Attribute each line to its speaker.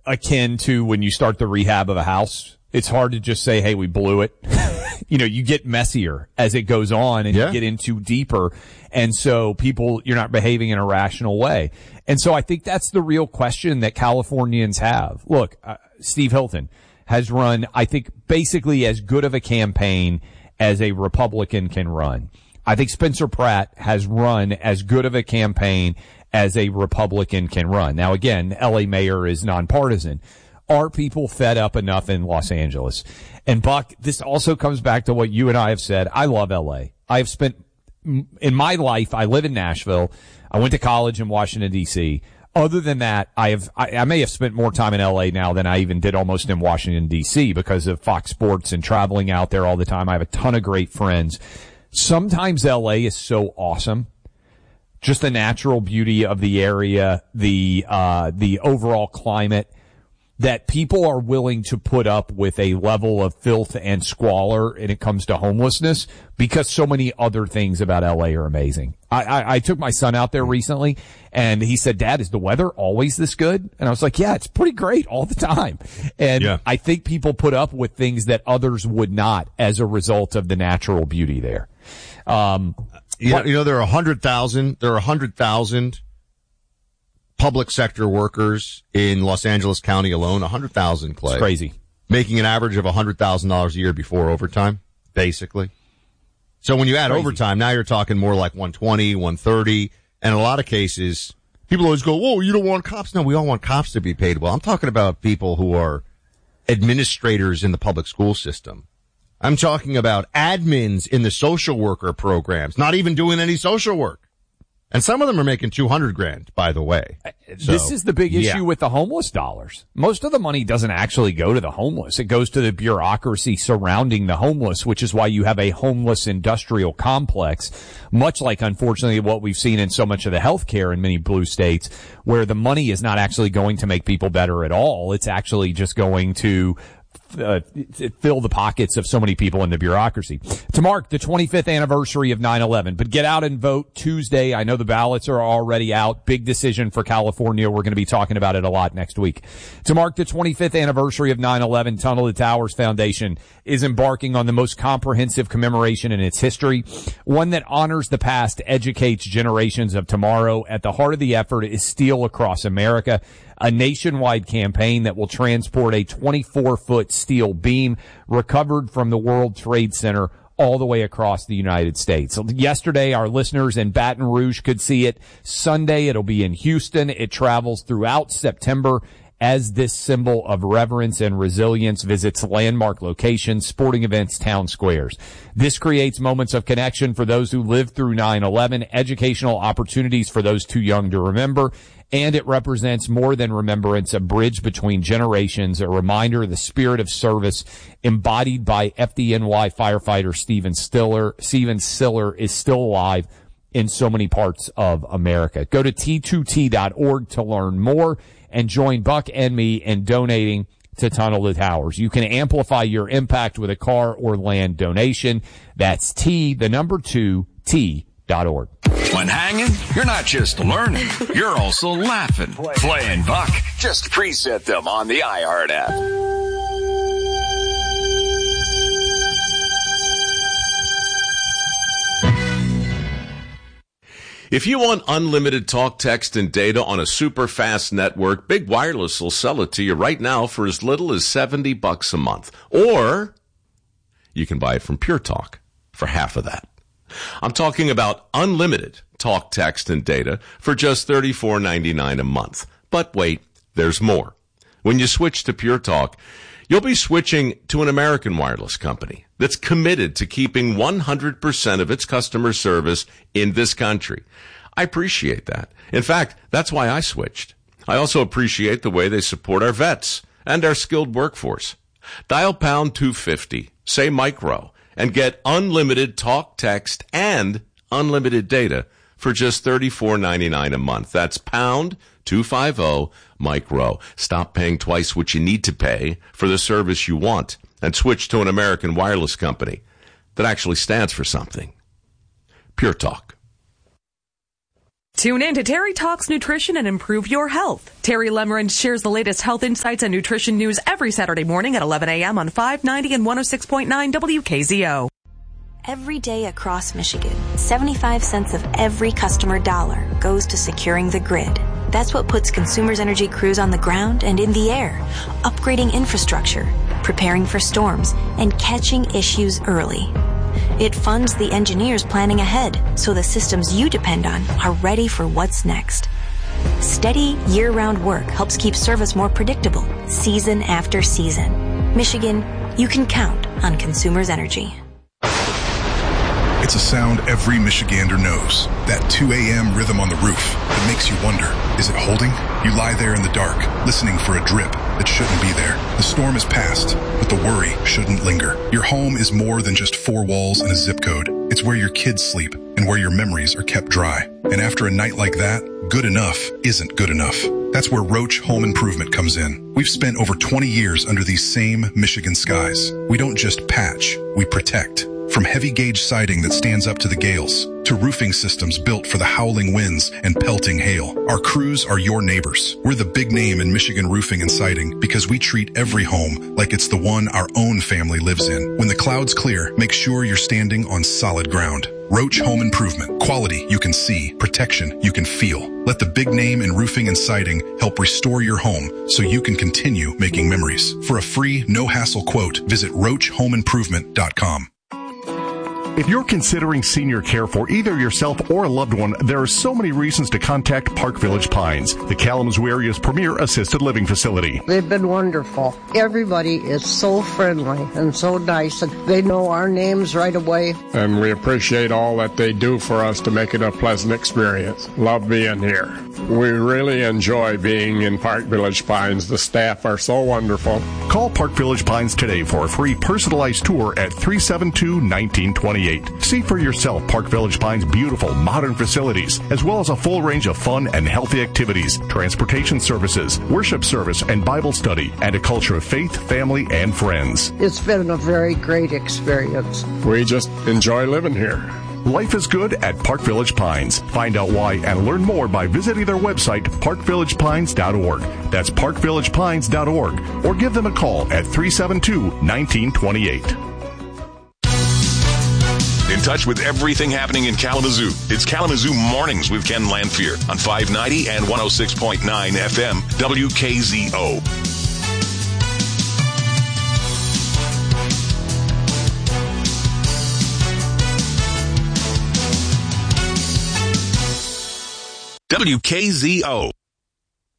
Speaker 1: akin to when you start the rehab of a house. It's hard to just say, hey, we blew it. You get messier as it goes on and you get into deeper. And so you're not behaving in a rational way. And so I think that's the real question that Californians have. Look, Steve Hilton has run, I think, basically as good of a campaign as a Republican can run. I think Spencer Pratt has run as good of a campaign as a Republican can run. Now, again, LA mayor is nonpartisan. Are people fed up enough in Los Angeles? And Buck, this also comes back to what you and I have said. I love LA. I have spent, in my life, I live in Nashville. I went to college in Washington, D.C. Other than that, I may have spent more time in LA now than I even did almost in Washington, D.C. because of Fox Sports and traveling out there all the time. I have a ton of great friends. Sometimes LA is so awesome. Just the natural beauty of the area, the overall climate, that people are willing to put up with a level of filth and squalor when it comes to homelessness because so many other things about LA are amazing. I took my son out there recently and he said, Dad, is the weather always this good? And I was like, yeah, it's pretty great all the time. And I think people put up with things that others would not as a result of the natural beauty there.
Speaker 2: There are 100,000 public sector workers in Los Angeles County alone, 100,000, Clay.
Speaker 1: It's crazy.
Speaker 2: Making an average of $100,000 a year before overtime, basically. So when you add overtime, now you're talking more like 120, 130. And in a lot of cases, people always go, whoa, you don't want cops? No, we all want cops to be paid well. I'm talking about people who are administrators in the public school system. I'm talking about admins in the social worker programs, not even doing any social work. And some of them are making $200,000, by the way.
Speaker 1: This is the big issue with the homeless dollars. Most of the money doesn't actually go to the homeless. It goes to the bureaucracy surrounding the homeless, which is why you have a homeless industrial complex, much like, unfortunately, what we've seen in so much of the healthcare in many blue states, where the money is not actually going to make people better at all. It's actually just going to fill the pockets of so many people in the bureaucracy. To mark the 25th anniversary of 9/11, but get out and vote Tuesday. I know the ballots are already out. Big decision for California. We're going to be talking about it a lot next week. To mark the 25th anniversary of 9/11, Tunnel to Towers Foundation is embarking on the most comprehensive commemoration in its history, one that honors the past, educates generations of tomorrow. At the heart of the effort is Steel Across America, a nationwide campaign that will transport a 24-foot steel beam recovered from the World Trade Center all the way across the United States. Yesterday, our listeners in Baton Rouge could see it. Sunday, it'll be in Houston. It travels throughout September as this symbol of reverence and resilience visits landmark locations, sporting events, town squares. This creates moments of connection for those who lived through 9/11, educational opportunities for those too young to remember, and it represents more than remembrance, a bridge between generations, a reminder of the spirit of service embodied by FDNY firefighter Steven Stiller. Steven Stiller is still alive in so many parts of America. Go to T2T.org to learn more and join Buck and me in donating to Tunnel to Towers. You can amplify your impact with a car or land donation. That's T2T.org.
Speaker 3: When hanging, you're not just learning, you're also laughing. Play and Buck. Just preset them on the iHeart app.
Speaker 4: If you want unlimited talk, text, and data on a super fast network, Big Wireless will sell it to you right now for as little as $70 a month. Or you can buy it from Pure Talk for half of that. I'm talking about unlimited talk, text, and data for just $34.99 a month. But wait, there's more. When you switch to Pure Talk, you'll be switching to an American wireless company that's committed to keeping 100% of its customer service in this country. I appreciate that. In fact, that's why I switched. I also appreciate the way they support our vets and our skilled workforce. Dial pound 250, say micro, and get unlimited talk, text, and unlimited data for just $34.99 a month. That's pound 250 micro. Stop paying twice what you need to pay for the service you want and switch to an American wireless company that actually stands for something. Pure Talk.
Speaker 5: Tune in to Terry Talks Nutrition and improve your health. Terry Lemmerand shares the latest health insights and nutrition news every Saturday morning at 11 a.m. on 590 and 106.9 WKZO.
Speaker 6: Every day across Michigan, 75 cents of every customer dollar goes to securing the grid. That's what puts Consumers Energy crews on the ground and in the air, upgrading infrastructure, preparing for storms, and catching issues early. It funds the engineers planning ahead so the systems you depend on are ready for what's next. Steady, year-round work helps keep service more predictable, season after season. Michigan, you can count on Consumers Energy.
Speaker 7: It's a sound every Michigander knows. That 2 a.m. rhythm on the roof that makes you wonder, is it holding? You lie there in the dark, listening for a drip that shouldn't be there. The storm is past, but the worry shouldn't linger. Your home is more than just four walls and a zip code. It's where your kids sleep and where your memories are kept dry. And after a night like that, good enough isn't good enough. That's where Roach Home Improvement comes in. We've spent over 20 years under these same Michigan skies. We don't just patch, we protect. From heavy gauge siding that stands up to the gales, to roofing systems built for the howling winds and pelting hail, our crews are your neighbors. We're the big name in Michigan roofing and siding because we treat every home like it's the one our own family lives in. When the clouds clear, make sure you're standing on solid ground. Roach Home Improvement. Quality you can see, protection you can feel. Let the big name in roofing and siding help restore your home so you can continue making memories. For a free, no-hassle quote, visit roachhomeimprovement.com.
Speaker 8: If you're considering senior care for either yourself or a loved one, there are so many reasons to contact Park Village Pines, the Kalamazoo area's premier assisted living facility.
Speaker 9: They've been wonderful. Everybody is so friendly and so nice, and they know our names right away.
Speaker 10: And we appreciate all that they do for us to make it a pleasant experience. Love being here. We really enjoy being in Park Village Pines. The staff are so wonderful.
Speaker 8: Call Park Village Pines today for a free personalized tour at 372-1928. See for yourself Park Village Pines' beautiful modern facilities, as well as a full range of fun and healthy activities, transportation services, worship service and Bible study, and a culture of faith, family, and friends.
Speaker 9: It's been a very great experience.
Speaker 10: We just enjoy living here.
Speaker 8: Life is good at Park Village Pines. Find out why and learn more by visiting their website, parkvillagepines.org. That's parkvillagepines.org. Or give them a call at 372-1928.
Speaker 11: In touch with everything happening in Kalamazoo. It's Kalamazoo Mornings with Ken Lanfear on 590 and 106.9 FM WKZO. WKZO.